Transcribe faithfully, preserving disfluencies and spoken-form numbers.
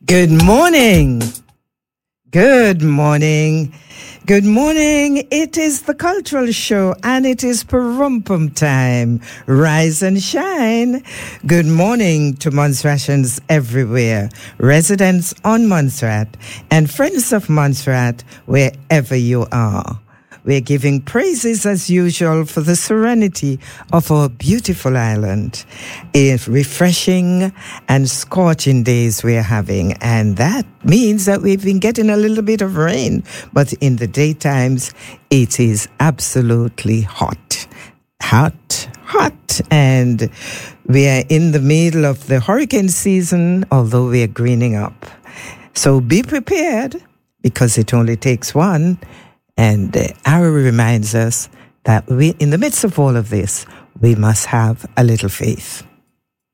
Good morning. Good morning. Good morning. It is the Cultural Show and it is Parumpum time. Rise and shine. Good morning to Montserratians everywhere, residents on Montserrat and friends of Montserrat wherever you are. We're giving praises as usual for the serenity of our beautiful island. It's refreshing and scorching days we're having, and that means that we've been getting a little bit of rain, but in the daytimes it is absolutely hot. Hot, hot, and we are in the middle of the hurricane season, although we are greening up. So be prepared, because it only takes one. And uh, Ara reminds us that we, in the midst of all of this, we must have a little faith.